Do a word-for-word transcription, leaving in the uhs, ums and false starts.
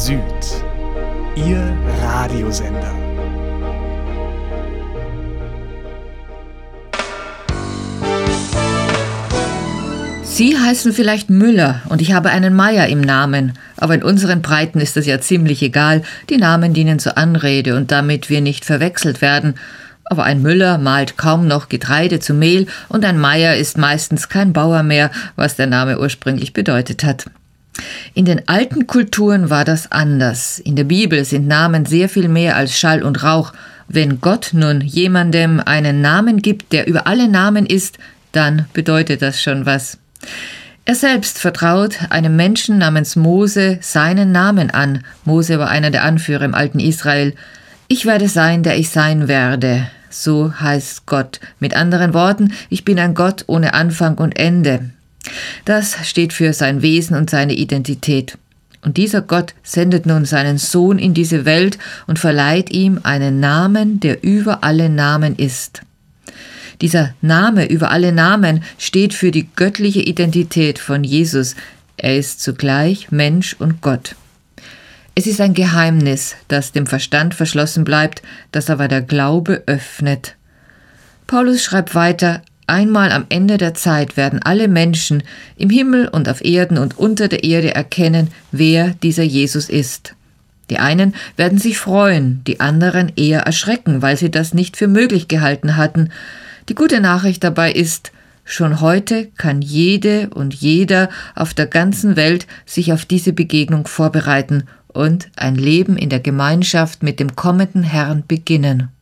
Süd, Ihr Radiosender. Sie heißen vielleicht Müller und ich habe einen Meier im Namen, aber in unseren Breiten ist das ja ziemlich egal. Die Namen dienen zur Anrede und damit wir nicht verwechselt werden. Aber ein Müller mahlt kaum noch Getreide zu Mehl und ein Meier ist meistens kein Bauer mehr, was der Name ursprünglich bedeutet hat. In den alten Kulturen war das anders. In der Bibel sind Namen sehr viel mehr als Schall und Rauch. Wenn Gott nun jemandem einen Namen gibt, der über alle Namen ist, dann bedeutet das schon was. Er selbst vertraut einem Menschen namens Mose seinen Namen an. Mose war einer der Anführer im alten Israel. Ich werde sein, der ich sein werde. So heißt Gott. Mit anderen Worten, ich bin ein Gott ohne Anfang und Ende. Das steht für sein Wesen und seine Identität. Und dieser Gott sendet nun seinen Sohn in diese Welt und verleiht ihm einen Namen, der über alle Namen ist. Dieser Name über alle Namen steht für die göttliche Identität von Jesus. Er ist zugleich Mensch und Gott. Es ist ein Geheimnis, das dem Verstand verschlossen bleibt, das aber der Glaube öffnet. Paulus schreibt weiter: Einmal am Ende der Zeit werden alle Menschen im Himmel und auf Erden und unter der Erde erkennen, wer dieser Jesus ist. Die einen werden sich freuen, die anderen eher erschrecken, weil sie das nicht für möglich gehalten hatten. Die gute Nachricht dabei ist, schon heute kann jede und jeder auf der ganzen Welt sich auf diese Begegnung vorbereiten und ein Leben in der Gemeinschaft mit dem kommenden Herrn beginnen.